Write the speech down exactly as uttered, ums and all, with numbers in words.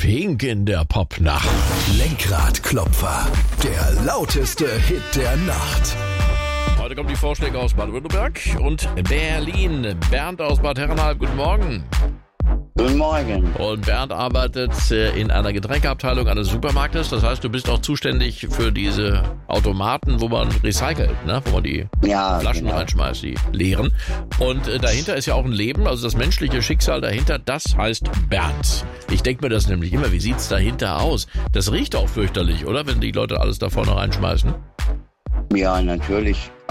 Pink in der Popnacht. Lenkradklopfer, der lauteste Hit der Nacht. Heute kommen die Vorschläge aus Baden-Württemberg und Berlin. Bernd aus Bad Herrenalb, guten Morgen. Guten Morgen. Und Bernd arbeitet in einer Getränkeabteilung eines Supermarktes. Das heißt, du bist auch zuständig für diese Automaten, wo man recycelt, ne? Wo man die Ja, Flaschen genau. reinschmeißt, die leeren. Und äh, dahinter ist ja auch ein Leben, also das menschliche Schicksal dahinter, das heißt Bernd. Ich denke mir das nämlich immer, wie sieht's dahinter aus? Das riecht auch fürchterlich, oder? Wenn die Leute alles da vorne reinschmeißen. Ja, natürlich.